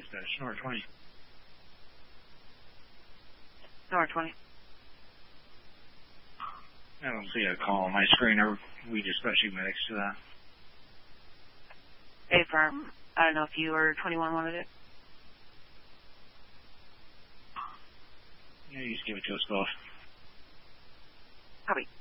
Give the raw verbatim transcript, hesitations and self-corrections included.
dispatch. Nora twenty. Nora twenty. I don't see a call on my screen. Are we dispatching medics to that? A firm. I don't know if you or twenty-one wanted it. Yeah, you just give it to us both. Copy.